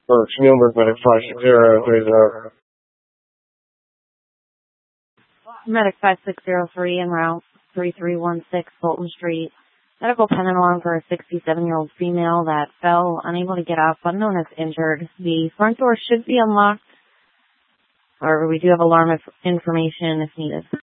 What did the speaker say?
Or Muhlenberg Medic 56030. Medic 5603 en route 3316 Fulton Street. Medical pendant alarm for a 67-year-old female that fell, unable to get up, unknown as injured. The front door should be unlocked. However, we do have alarm information if needed.